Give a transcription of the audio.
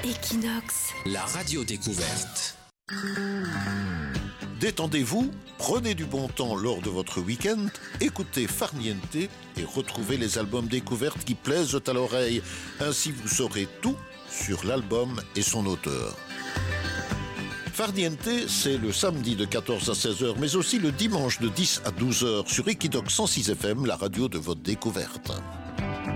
Equinox, la radio découverte. Détendez-vous, prenez du bon temps lors de votre week-end, écoutez Farniente et retrouvez les albums découvertes qui plaisent à l'oreille. Ainsi vous saurez tout sur l'album et son auteur. Farniente, c'est le samedi de 14 à 16h, mais aussi le dimanche de 10 à 12h sur Equinox 106 FM, la radio de votre découverte.